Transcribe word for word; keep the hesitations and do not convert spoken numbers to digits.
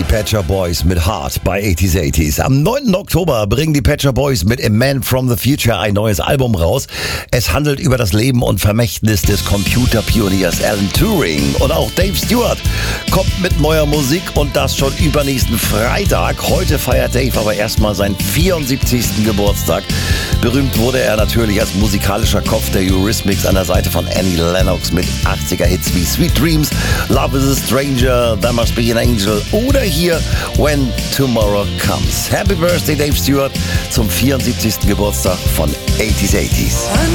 Pet Shop Boys mit Heart bei achtziger achtziger. Am neunten Oktober bringen die Pet Shop Boys mit A Man from the Future ein neues Album raus. Es handelt über das Leben und Vermächtnis des Computerpioniers Alan Turing. Und auch Dave Stewart kommt mit neuer Musik und das schon übernächsten Freitag. Heute feiert Dave aber erstmal seinen vierundsiebzigsten Geburtstag. Berühmt wurde er natürlich als musikalischer Kopf der Eurythmics an der Seite von Annie Lennox mit achtziger-Hits wie Sweet Dreams, Love is a Stranger, There Must Be an Angel oder hier When Tomorrow Comes. Happy Birthday Dave Stewart zum vierundsiebzigsten Geburtstag von achtziger achtziger.